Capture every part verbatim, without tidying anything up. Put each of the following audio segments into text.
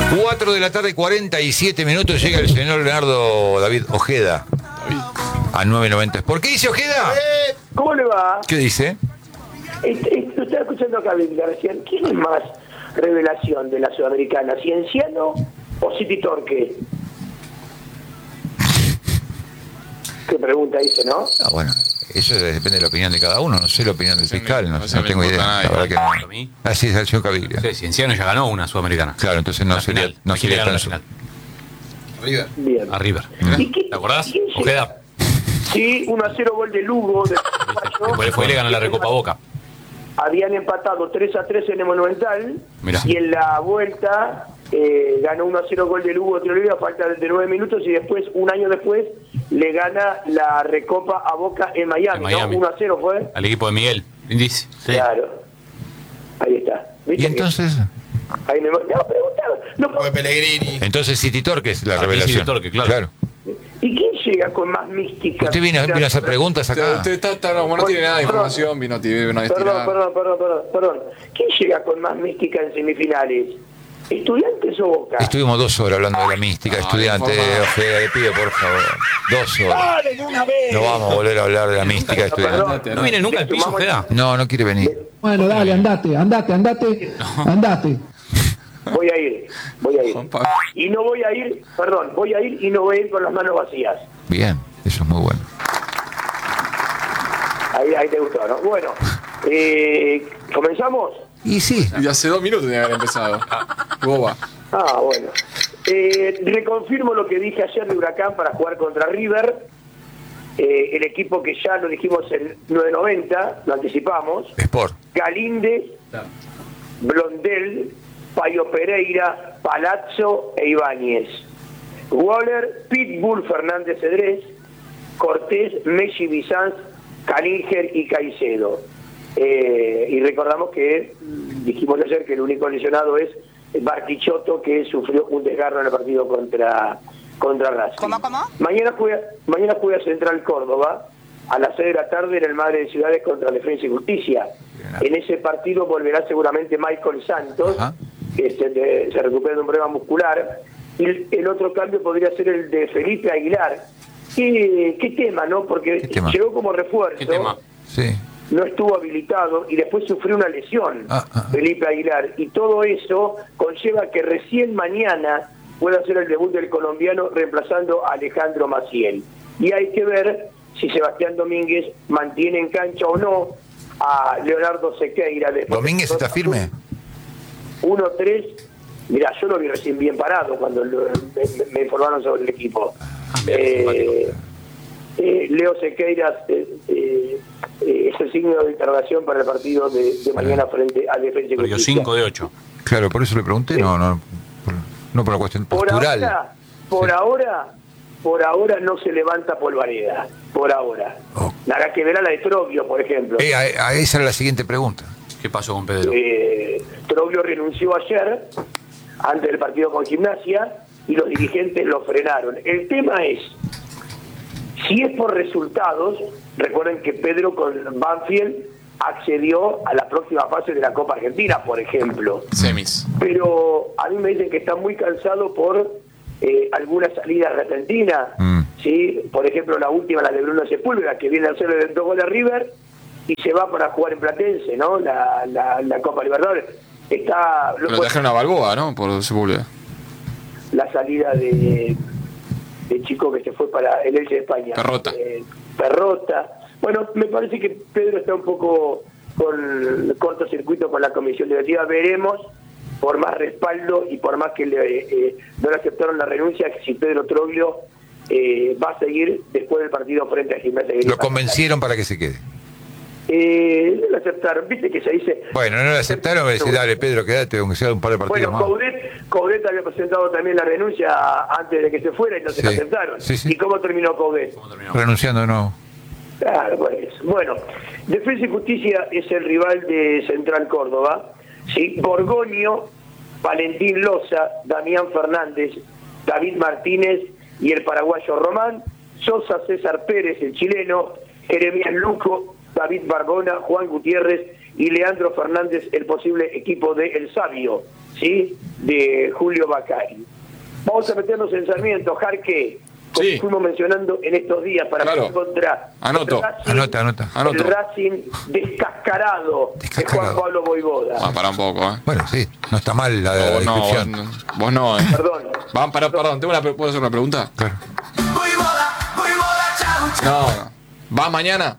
cuatro de la tarde, cuarenta y siete minutos, llega el señor Leonardo David Ojeda a nueve noventa. ¿Por qué dice Ojeda? Eh, ¿Cómo le va? ¿Qué dice? Este, este, estaba escuchando acá Biblia recién. ¿Quién es más revelación de la Sudamericana? ¿Cienciano o City Torque? ¿Qué pregunta hice, no? Ah, bueno, eso depende de la opinión de cada uno. No sé la opinión del fiscal, no, no, no tengo idea. nada, La verdad que a no. mí. Así es el señor Caviglia. Sí, Cienciano ya ganó una Sudamericana. Claro, entonces no La sería, final. no ¿A quién sería le ganó tan la su- final? River. Bien. A River. ¿Y qué- ¿Te acordás? quién llega? Ojeda. Sí, uno a cero gol de Lugo. De... Después fue y le ganó la Recopa a Boca. Habían empatado tres a tres en el Monumental. Mirá. Y en la vuelta eh, ganó uno a cero gol de Lugo de Oliva, falta de nueve minutos. Y después, un año después, le gana la Recopa a Boca en Miami. En Miami. ¿no? uno a cero fue. Al equipo de Miguel. Dice. Sí. Claro. Ahí está. ¿Viste Y que- entonces, Ahí me no, preguntaba. No, Fue Pellegrini. entonces City Torque es la Ah, revelación. City Torque, claro. ¿Y quién llega con más mística? Usted viene, viene a hacer preguntas Usted, acá. usted está, está- no, no tiene nada de información, vino, vino a Perdón, destilar. perdón, perdón, perdón, perdón. ¿Quién llega con más mística en semifinales? ¿Estudiantes o Boca? Estuvimos dos horas hablando de la mística, No, estudiante, informa. Ojeda, le pido por favor. Dos horas. ¡Dale, de una vez! No vamos a volver a hablar de la mística de estudiante. Perdón. ¿No viene nunca al piso, Ojeda? No, no quiere venir. Bueno, dale, andate, andate, andate, andate. Voy a ir, voy a ir. Juan Pablo. Y no voy a ir, perdón, voy a ir y no voy a ir con las manos vacías. Bien, eso es muy bueno. Ahí, ahí te gustó, ¿no? Bueno, eh, ¿comenzamos? Y sí, Y hace dos minutos tenía que haber empezado. Boba. Ah, bueno. Eh, reconfirmo lo que dije ayer de Huracán para jugar contra River. Eh, el equipo que ya lo dijimos en nueve noventa, lo anticipamos. Sport. Galíndez, Blondel, Payo Pereira, Palazzo e Ibáñez. Waller, Pitbull, Fernández Cedrés, Cortés, Messi, Bizanz, Calinger y Caicedo. Eh, y recordamos que dijimos ayer que el único lesionado es Bartichotto, que sufrió un desgarro en el partido contra contra Racing. ¿Cómo, cómo? Mañana juega, mañana juega Central Córdoba a las seis de la tarde en el Madre de Ciudades contra Defensa y Justicia. En ese partido volverá seguramente Michael Santos, Ajá. que se, de- se recupera de un problema muscular. Y el, el otro cambio podría ser el de Felipe Aguilar. ¿Qué, qué tema, no? Porque ¿Qué tema? llegó como refuerzo, ¿Qué tema? Sí. no estuvo habilitado y después sufrió una lesión, Ah, ah. Felipe Aguilar. Y todo eso conlleva que recién mañana pueda hacer el debut del colombiano reemplazando a Alejandro Maciel. Y hay que ver si Sebastián Domínguez mantiene en cancha o no a Leonardo Sequeira. Después ¿Domínguez está firme? uno tres. Mirá, yo lo vi recién bien parado cuando lo- me, me informaron sobre el equipo. Ah, mira, qué simpático. Eh, eh, Leo Sequeira eh, eh, eh, es el signo de interrogación para el partido de, de mañana frente a Defensa y Perdió Justicia. cinco de ocho. Claro, por eso le pregunté, no, no, por, no por la cuestión Por postural. ahora, por Sí. ahora, por ahora no se levanta Polvareda. Por ahora. Oh. Nada que ver a la de Troglio, por ejemplo. Eh, a- a esa era la siguiente pregunta. ¿Qué pasó con Pedro? Eh, Troglio renunció ayer, antes del partido con Gimnasia, y los dirigentes lo frenaron. El tema es, si es por resultados, recuerden que Pedro con Banfield accedió a la próxima fase de la Copa Argentina, por ejemplo. Semis. Pero a mí me dicen que está muy cansado por eh, algunas salidas repentinas. Mm. ¿Sí? Por ejemplo, la última, la de Bruno Sepúlveda, que viene a hacerle dos goles a River y se va para jugar en Platense, ¿no? La, la, la Copa Libertadores. Está Pero trajeron a Balboa, ¿no? Por Sepúlveda. la salida de, de chico que se fue para el Elche de España. Perrota. Eh, Perrota. Bueno, me parece que Pedro está un poco con cortocircuito con la comisión directiva. Veremos, por más respaldo y por más que le, eh, no le aceptaron la renuncia, si Pedro Troglio eh, va a seguir después del partido frente a Gimnasia y Lo Grima. convencieron para que se quede. Eh, no lo aceptaron, viste que se dice... Bueno, no lo aceptaron, me decía, dale Pedro, quédate, aunque sea un par de partidos Bueno, más. Coudet, Coudet había presentado también la renuncia antes de que se fuera y no se la Sí. aceptaron. Sí, sí. ¿Y cómo terminó Coudet? ¿Cómo terminó? Renunciando, no. Claro, pues. Bueno, Defensa y Justicia es el rival de Central Córdoba. ¿Sí? Borgoño, Valentín Loza, Damián Fernández, David Martínez y el paraguayo Román. Sosa, César Pérez, el chileno, Jeremías Luco, David Barbona, Juan Gutiérrez y Leandro Fernández, el posible equipo de El Sabio, ¿sí? De Julio Bacari. Vamos a meternos en Sarmiento, Jarque, como Sí. fuimos mencionando en estos días, para Claro. contra Anoto. el Racing, Anota, anota. Anoto. el Racing descascarado, de Descascarado. Juan Pablo Boivoda. Ah, pará un poco, ¿eh? Bueno, sí, no está mal la, la Vos no, vos descripción. no, vos no, ¿eh? Perdón. Van, pará, perdón, tengo una, pre- ¿puedo hacer una pregunta? Claro. No, no. ¿Vas mañana?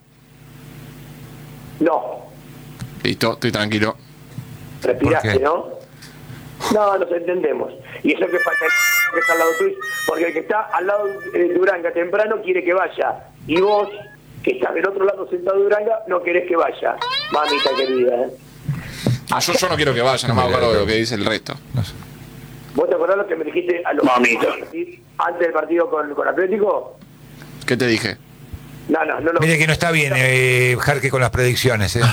No, Listo, estoy tranquilo. respiraste, ¿Por qué? ¿no? No, nos entendemos. Y eso que falta que está al lado tuyo, porque el que está al lado de Duranga temprano quiere que vaya. Y vos, que estás del otro lado sentado de Duranga, no querés que vaya. Mamita querida, ¿eh? Ah, yo, yo no quiero que vaya, no me acuerdo de lo que dice el resto. No sé. ¿Vos te acordás lo que me dijiste a los Mamita. antes del partido con, con Atlético? ¿Qué te dije? No, no, no lo... Mire que no está bien, eh, Jarque, con las predicciones. ¿eh?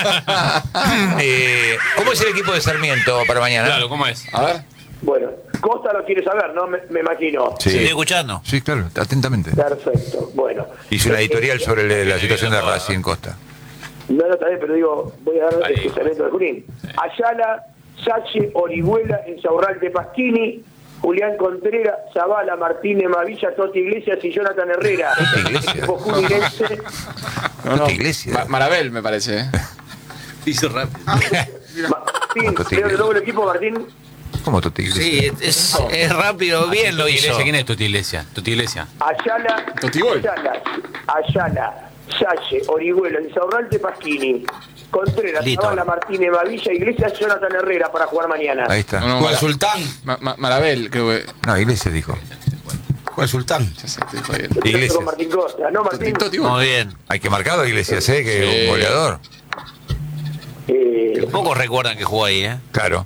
Eh, ¿Cómo es el equipo de Sarmiento para mañana? Claro, ¿cómo es? A ver. Bueno, Costa lo quiere saber, ¿no? Me, me imagino. Sí. Estoy escuchando. Sí, claro, atentamente. Perfecto, bueno. Hizo una editorial sobre la, la situación de Racing Costa. No, no, está bien, pero digo, voy a dar Ahí. el Sarmiento de Junín. Ayala, Sache, Orihuela, Insaurralde, Pasquini, Julián Contreras, Zavala, Martínez, Mavilla, Toti Iglesias y Jonathan Herrera. Iglesias? Equipo juninense. No, no. Esta iglesia. Ma- Marabel, me parece, ¿eh? Hizo rápido. Martín, Toti creo de Iglesias. nuevo el equipo, Martín. ¿Cómo Toti Iglesias? Sí, es, es rápido, bien lo hizo. Iglesia, ¿quién es Tuti Iglesia? Tuti Iglesia. Ayala, Totigol. Ayala, Ayala, Sache, Orihuela, Insaurralde, Pasquini, Contreras, Listo. Zavala, Martínez, Mavilla, Iglesias, Jonathan Herrera para jugar mañana. Ahí está. No, no, Juan Mara- Sultán. Ma- Ma- Marabel, creo que. No, Iglesias dijo. Juan Sultán. Ya sé, estoy jodiendo. Estoy hablando Iglesias. con Martín Costa, ¿no, Martín? Toti- Totigol. Muy bien. Hay que marcarlo a Iglesias, ¿eh? Que es Sí. un goleador. Eh, Pocos recuerdan que jugó ahí, ¿eh? Claro.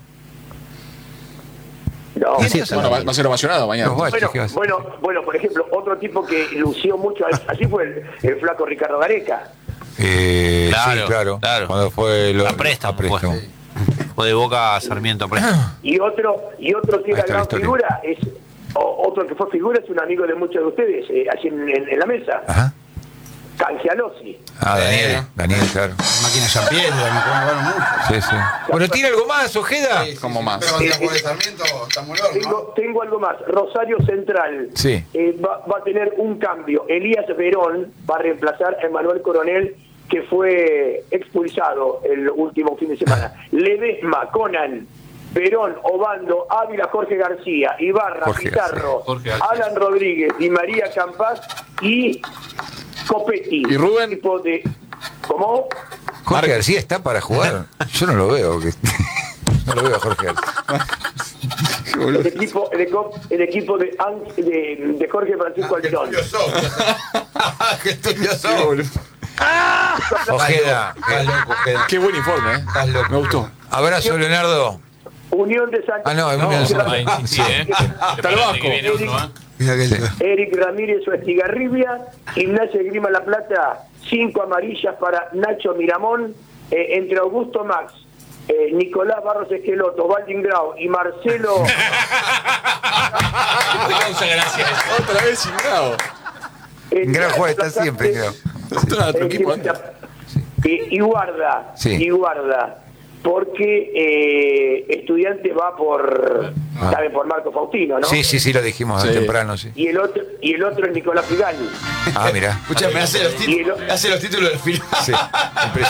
no. Bueno, va, va a ser ovacionado mañana. Los guachos, Bueno, ¿qué va a hacer? bueno, bueno, por ejemplo, otro tipo que lució mucho, así fue el, el flaco Ricardo Gareca. Eh, Claro, sí, claro. claro. Cuando fue lo, A préstamo, a préstamo. fue. Fue de Boca a Sarmiento a préstamo. Y otro, y otro que Ahí era está la gran historia. figura, es o- otro que fue figura, es un amigo de muchos de ustedes, eh, allí en, en- en la mesa, Ajá. Cangialosi. Ah, Daniel. Daniel, claro. Máquina San Pedro, me acuerdo mucho. Sí, sí. Bueno, ¿tiene algo más, Ojeda? Como más. Pero contra Juan de Sarmiento está muy largo, ¿no? Tengo, tengo algo más. Rosario Central Sí. eh, va, va a tener un cambio. Elías Verón va a reemplazar a Emanuel Coronel, que fue expulsado el último fin de semana. Ledesma, Conan, Verón, Obando, Ávila, Jorge García, Ibarra, Jorge Pizarro, Jorge García. Alan Rodríguez, Di María Campas y Copetti. ¿Y Rubén? Tipo de, ¿cómo? Jorge García está para jugar. Yo no lo veo. que- No lo veo a Jorge García. El equipo, el, eco- el equipo de, Ang- de, de Jorge Francisco Alderón. ¡Qué estudioso! Ojeda. Estás loco, Ojeda. Qué buen informe, ¿eh? Estás loco. Me gustó. Abrazo, Leonardo. Unión de Santa Ah, no, Unión de Santa- Ahí sí, ¿eh? Hasta el Vasco. Que viene otro, ¿eh? Mira que Sí. Eric Ramírez o Estigarribia, Gimnasia de Grima La Plata, cinco amarillas para Nacho Miramón, eh, entre Augusto Max, eh, Nicolás Barros Esqueloto, Valdin Grau y Marcelo. Causa gracias. Otra vez sin grado. eh, Gran juego está siempre, creo. Esto era otro eh, equipo antes. eh, y guarda, Sí. y guarda, porque eh, Estudiante va por, Ah. sabe, por Marco Faustino, ¿no? Sí, sí, sí, lo dijimos Sí. temprano, sí. Y el otro, y el otro es Nicolás Figal. Ah, mira. Escúchame, hace los, Y el- títulos, hace los títulos del final. Sí.